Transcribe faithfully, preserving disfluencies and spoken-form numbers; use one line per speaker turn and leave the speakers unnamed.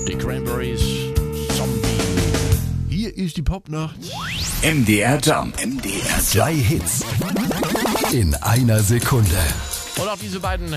die Cranberries, Zombie. Hier ist die Popnacht.
M D R Jump. M D R Zwei Hits in einer Sekunde.
Und auch diese beiden